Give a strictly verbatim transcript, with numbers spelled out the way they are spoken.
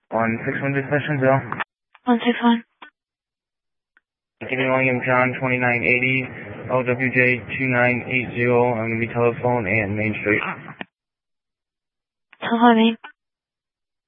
one six one Dispatch Zero. one six one. Give me William John twenty-nine eighty, O W J two nine eight zero. I'm going to be telephone and Main Street. Telephone Main.